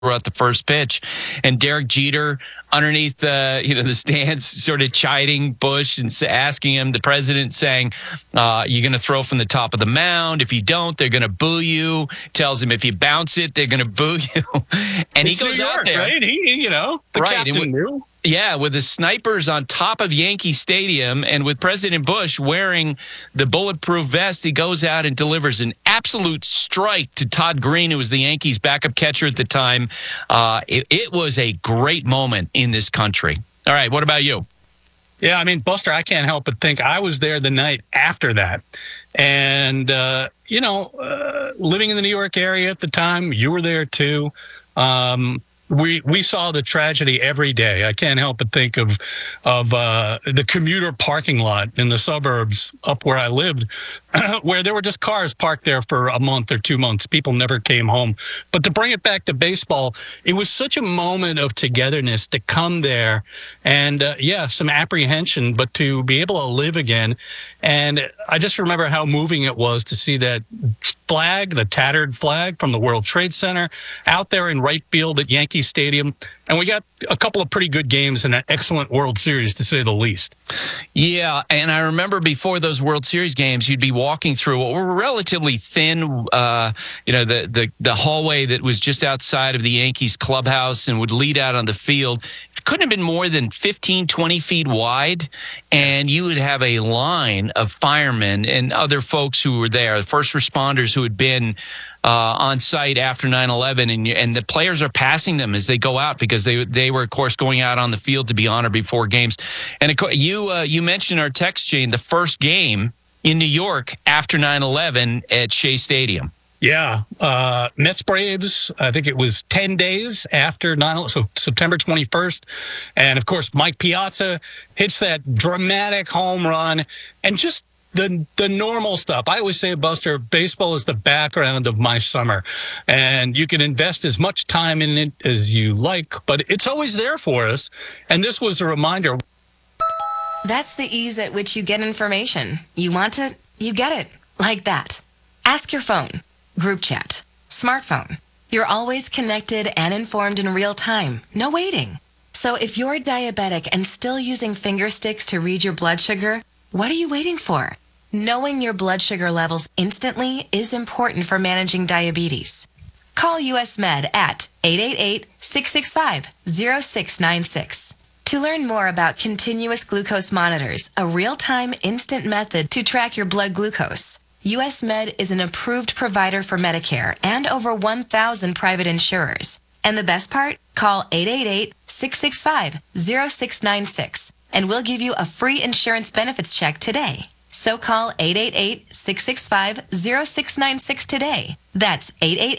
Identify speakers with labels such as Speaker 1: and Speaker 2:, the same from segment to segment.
Speaker 1: at the first pitch, and Derek Jeter underneath the stands, sort of chiding Bush and asking him, the president saying, "You're going to throw from the top of the mound. If you don't, they're going to boo you." Tells him if you bounce it, they're going to boo you. And he goes out there,
Speaker 2: right? The captain knew.
Speaker 1: Yeah, with the snipers on top of Yankee Stadium and with President Bush wearing the bulletproof vest, he goes out and delivers an absolute strike to Todd Green, who was the Yankees' backup catcher at the time. It was a great moment in this country. All right, what about you?
Speaker 2: Yeah, I mean, Buster, I can't help but think I was there the night after that. And, living in the New York area at the time, you were there too. We saw the tragedy every day. I can't help but think of the commuter parking lot in the suburbs up where I lived, where there were just cars parked there for a month or 2 months. People never came home. But to bring it back to baseball, it was such a moment of togetherness to come there and, some apprehension, but to be able to live again. And I just remember how moving it was to see that flag, the tattered flag from the World Trade Center, out there in right field at Yankee Stadium. And we got a couple of pretty good games and an excellent World Series, to say the least.
Speaker 1: Yeah, and I remember before those World Series games, you'd be walking through what were relatively thin, the hallway that was just outside of the Yankees clubhouse and would lead out on the field. It couldn't have been more than 15, 20 feet wide, and you would have a line of firemen and other folks who were there, first responders who had been on site after 9/11, and the players are passing them as they go out because they were, of course, going out on the field to be honored before games. And you mentioned our text chain, the first game in New York after 9/11 at Shea Stadium.
Speaker 2: Yeah, Mets Braves, I think it was 10 days after 9/11, so September 21st. And, of course, Mike Piazza hits that dramatic home run, and just the normal stuff. I always say, Buster, baseball is the background of my summer, and you can invest as much time in it as you like, but it's always there for us. And this was a reminder.
Speaker 3: That's the ease at which you get information. You want it, you get it. Like that. Ask your phone, group chat, smartphone. You're always connected and informed in real time. No waiting. So if you're diabetic and still using finger sticks to read your blood sugar, what are you waiting for? Knowing your blood sugar levels instantly is important for managing diabetes. Call US Med at 888-665-0696. To learn more about continuous glucose monitors, a real-time instant method to track your blood glucose, US Med is an approved provider for Medicare and over 1,000 private insurers. And the best part? Call 888-665-0696 and we'll give you a free insurance benefits check today. So call 888-665-0696 today. That's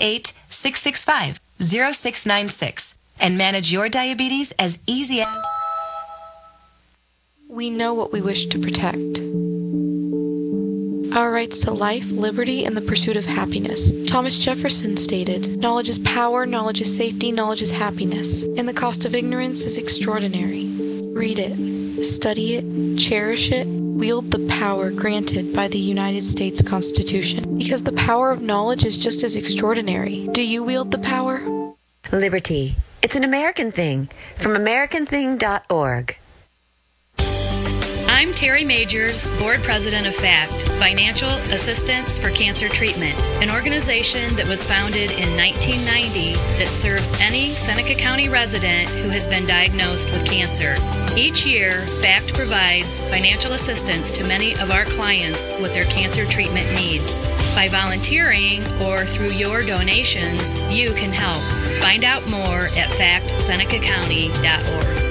Speaker 3: 888-665-0696 and manage your diabetes as easy as...
Speaker 4: We know what we wish to protect. Our rights to life, liberty, and the pursuit of happiness. Thomas Jefferson stated, "Knowledge is power, knowledge is safety, knowledge is happiness, and the cost of ignorance is extraordinary." Read it, study it, cherish it, wield the power granted by the United States Constitution. Because the power of knowledge is just as extraordinary. Do you wield the power?
Speaker 5: Liberty. It's an American thing. From AmericanThing.org.
Speaker 6: I'm Terry Majors, Board President of FACT, Financial Assistance for Cancer Treatment, an organization that was founded in 1990 that serves any Seneca County resident who has been diagnosed with cancer. Each year, FACT provides financial assistance to many of our clients with their cancer treatment needs. By volunteering or through your donations, you can help. Find out more at factsenecacounty.org.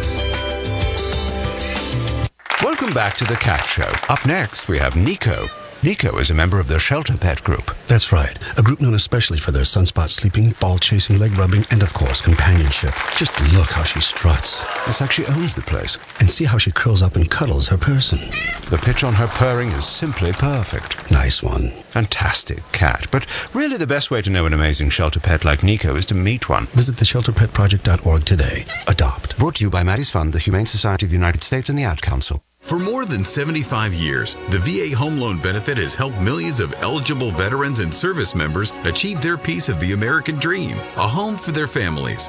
Speaker 7: Welcome back to The Cat Show. Up next, we have Nico. Nico is a member of the Shelter Pet Group.
Speaker 8: That's right. A group known especially for their sunspot sleeping, ball chasing, leg rubbing, and of course, companionship. Just look how she struts.
Speaker 7: It's like she owns the place.
Speaker 8: And see how she curls up and cuddles her person.
Speaker 7: The pitch on her purring is simply perfect.
Speaker 8: Nice one.
Speaker 7: Fantastic cat. But really the best way to know an amazing shelter pet like Nico is to meet one.
Speaker 8: Visit theshelterpetproject.org today. Adopt.
Speaker 7: Brought to you by Maddie's Fund, the Humane Society of the United States, and the Ad Council.
Speaker 9: For more than 75 years, the VA Home Loan Benefit has helped millions of eligible veterans and service members achieve their piece of the American dream, a home for their families.